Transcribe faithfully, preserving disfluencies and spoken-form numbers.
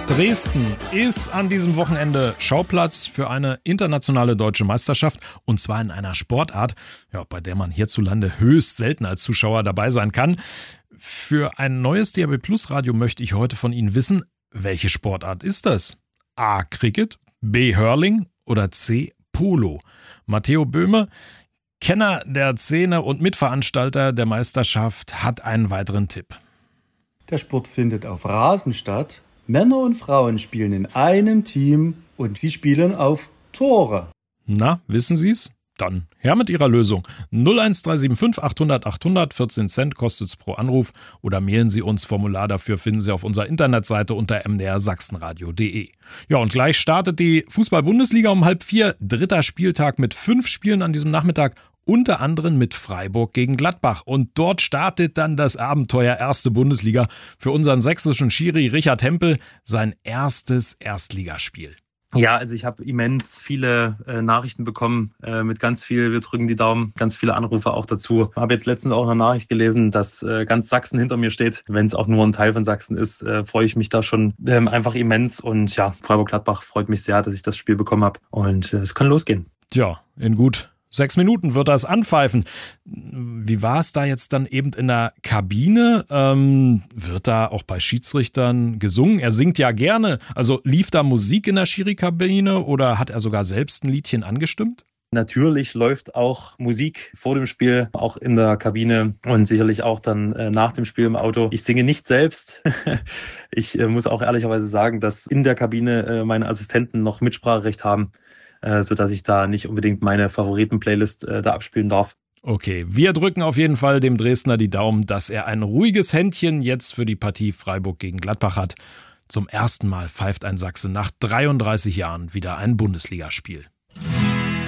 Dresden ist an diesem Wochenende Schauplatz für eine internationale deutsche Meisterschaft, und zwar in einer Sportart, ja, bei der man hierzulande höchst selten als Zuschauer dabei sein kann. Für ein neues D A B Plus Radio möchte ich heute von Ihnen wissen, welche Sportart ist das? A. Cricket, B. Hurling oder C. Polo? Matteo Böhme, Kenner der Szene und Mitveranstalter der Meisterschaft, hat einen weiteren Tipp. Der Sport findet auf Rasen statt. Männer und Frauen spielen in einem Team und sie spielen auf Tore. Na, wissen Sie's? Dann her mit Ihrer Lösung. null eins drei sieben fünf achthundert achthundert, vierzehn Cent kostet's pro Anruf, oder mailen Sie uns. Formular dafür finden Sie auf unserer Internetseite unter m d r sachsenradio punkt d e. Ja, und gleich startet die Fußball-Bundesliga um halb vier. Dritter Spieltag mit fünf Spielen an diesem Nachmittag. Unter anderem mit Freiburg gegen Gladbach. Und dort startet dann das Abenteuer erste Bundesliga für unseren sächsischen Schiri Richard Hempel, sein erstes Erstligaspiel. Ja, also ich habe immens viele äh, Nachrichten bekommen äh, mit ganz viel, wir drücken die Daumen, ganz viele Anrufe auch dazu. Habe jetzt letztens auch eine Nachricht gelesen, dass äh, ganz Sachsen hinter mir steht. Wenn es auch nur ein Teil von Sachsen ist, äh, freue ich mich da schon ähm, einfach immens. Und ja, Freiburg-Gladbach freut mich sehr, dass ich das Spiel bekommen habe. Und äh, es kann losgehen. Tja, in gut sechs Minuten wird das anpfeifen. Wie war es da jetzt dann eben in der Kabine? Ähm, wird da auch bei Schiedsrichtern gesungen? Er singt ja gerne. Also lief da Musik in der Schiri-Kabine oder hat er sogar selbst ein Liedchen angestimmt? Natürlich läuft auch Musik vor dem Spiel, auch in der Kabine und sicherlich auch dann äh, nach dem Spiel im Auto. Ich singe nicht selbst. Ich äh, muss auch ehrlicherweise sagen, dass in der Kabine äh, meine Assistenten noch Mitspracherecht haben, äh, sodass ich da nicht unbedingt meine Favoriten-Playlist äh, da abspielen darf. Okay, wir drücken auf jeden Fall dem Dresdner die Daumen, dass er ein ruhiges Händchen jetzt für die Partie Freiburg gegen Gladbach hat. Zum ersten Mal pfeift ein Sachse nach dreiunddreißig Jahren wieder ein Bundesligaspiel.